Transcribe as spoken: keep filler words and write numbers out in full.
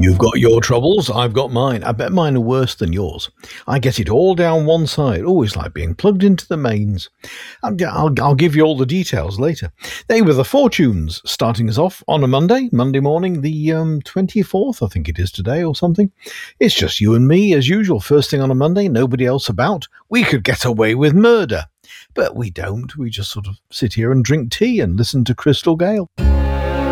You've got your troubles, I've got mine. I bet mine are worse than yours. I get it all down one side, always like being plugged into the mains. I'll, I'll, I'll give you all the details later. They were the Fortunes, starting us off on a Monday, Monday morning, the um, twenty-fourth, I think it is today or something. It's just you and me, as usual, first thing on a Monday, nobody else about. We could get away with murder. But we don't. We just sort of sit here and drink tea and listen to Crystal Gale.